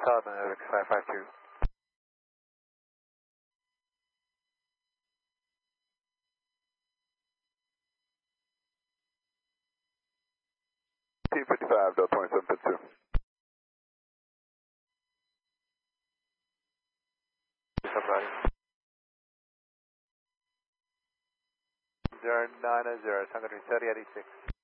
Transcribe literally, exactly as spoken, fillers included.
Southern X five five two. T fifty-five, Delta twenty-seven fifty-two. Somebody. zero nine zero, Tango three thirty eighty-six.